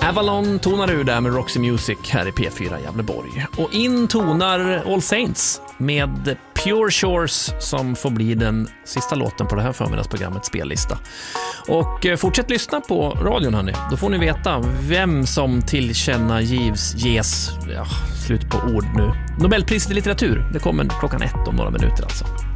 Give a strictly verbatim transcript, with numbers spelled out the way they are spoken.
Avalon tonar ur där med Roxy Music här i P fyra Gävleborg. Och in tonar All Saints med Pure Shores som får bli den sista låten på det här förmiddagsprogrammets spellista. Och fortsätt lyssna på radion hörni. Då får ni veta vem som tillkännagivs ges, ja, slut på ord nu. Nobelpriset i litteratur, det kommer klockan ett om några minuter alltså.